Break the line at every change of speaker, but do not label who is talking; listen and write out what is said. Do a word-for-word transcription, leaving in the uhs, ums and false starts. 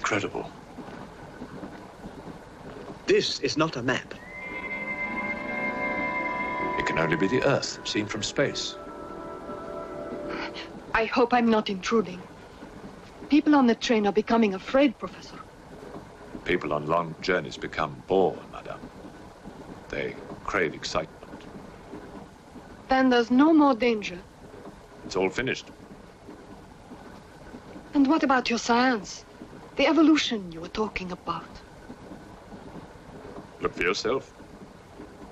incredible.
This is not a map.
It can only be the Earth, seen from space.
I hope I'm not intruding. People on the train are becoming afraid, Professor.
People on long journeys become bored, Madame. They crave excitement.
Then there's no more danger.
It's all finished.
And what about your science? The evolution you were talking about?
Look for yourself.